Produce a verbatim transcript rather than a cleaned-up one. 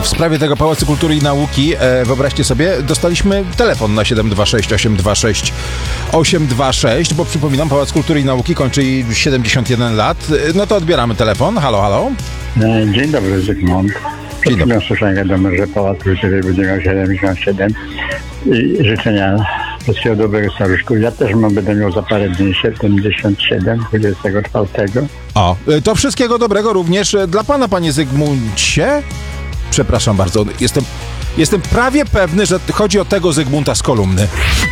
w sprawie tego Pałacu Kultury i Nauki, e, wyobraźcie sobie, dostaliśmy telefon na siedem dwa sześć osiem dwa sześć osiem dwa sześć, bo przypominam, Pałac Kultury i Nauki kończy siedemdziesiąt jeden lat. No to odbieramy telefon. Halo, halo. Dzień dobry, Zygmunt. Przed chwilą słyszałem wiadomo, że Pałac Kultury będzie miał siedemdziesiąt siedem i życzenia wszystkiego dobrego staruszku. Ja też mam, będę miał za parę dni siedemdziesiąt siedem, dwudziestego czwartego. O, to wszystkiego dobrego również dla pana, panie Zygmuncie. Przepraszam bardzo, jestem, jestem prawie pewny, że chodzi o tego Zygmunta z kolumny.